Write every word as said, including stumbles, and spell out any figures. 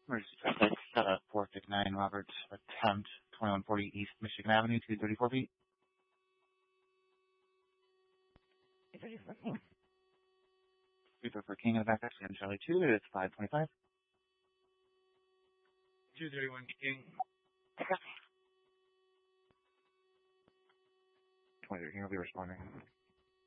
Emergency traffic, uh, four fifty-nine Roberts, attempt twenty-one forty East Michigan Avenue, two thirty-four feet. Sweeper for King in the back, actually, on Charlie two, it's five twenty-five. two thirty-one King. twenty-three King will be responding.